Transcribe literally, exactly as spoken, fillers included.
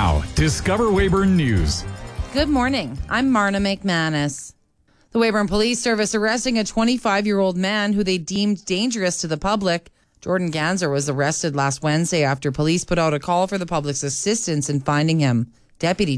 Now, Discover Weyburn News. Good morning. I'm Marna McManus. The Weyburn Police Service arresting a twenty-five-year-old man who they deemed dangerous to the public. Jordan Ganzer was arrested last Wednesday after police put out a call for the public's assistance in finding him. Deputy